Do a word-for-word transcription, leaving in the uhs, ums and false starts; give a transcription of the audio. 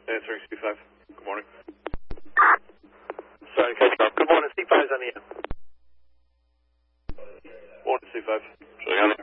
Answering C five. Good morning. Sorry to cut you off. Good morning. C five's on the air. Morning, C five. Showing on the